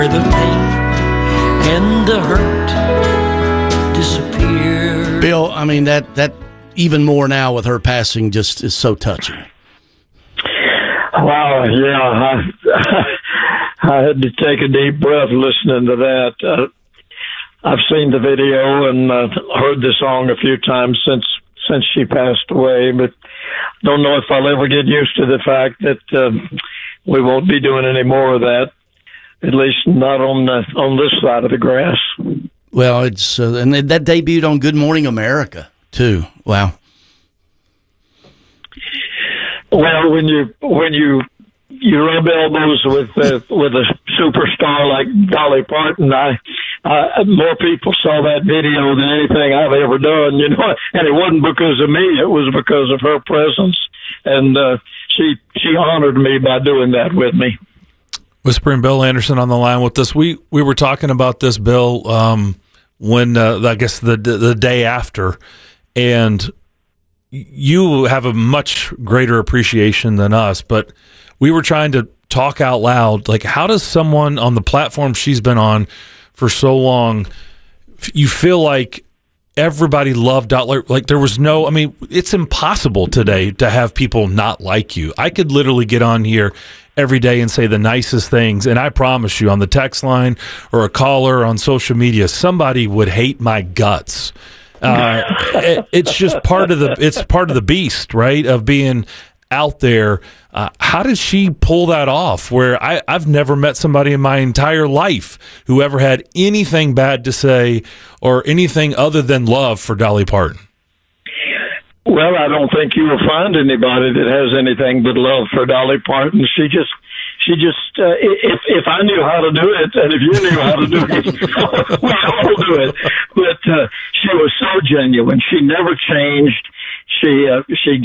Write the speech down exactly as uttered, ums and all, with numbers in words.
where the pain and the hurt disappear. Bill, I mean, that, that even more now with her passing just is so touching. Wow, yeah. I, I had to take a deep breath listening to that. Uh, I've seen the video and uh, heard the song a few times since since she passed away, but don't know if I'll ever get used to the fact that uh, we won't be doing any more of that, at least not on the, on this side of the grass. Well, it's uh, and that debuted on Good Morning America too. Wow. Well, when you when you you rub elbows with uh, with a superstar like Dolly Parton, I, I more people saw that video than anything I've ever done. You know, and it wasn't because of me; it was because of her presence, and uh, she she honored me by doing that with me. Whispering Bill Anderson on the line with us. We we were talking about this, Bill, um, when uh, I guess the the day after, and you have a much greater appreciation than us, but we were trying to talk out loud. Like, how does someone on the platform she's been on for so long, you feel like everybody loved Dolly? Like, there was no, I mean, it's impossible today to have people not like you. I could literally get on here every day and say the nicest things, and I promise you, on the text line or a caller on social media, somebody would hate my guts. Uh, it, it's just part of the it's part of the beast, right, of being out there. Uh, how did she pull that off? Where I, I've never met somebody in my entire life who ever had anything bad to say or anything other than love for Dolly Parton. Well, I don't think you will find anybody that has anything but love for Dolly Parton. She just, she just, uh, if if I knew how to do it, and if you knew how to do it, we all do it. But uh, she was so genuine. She never changed. She uh, she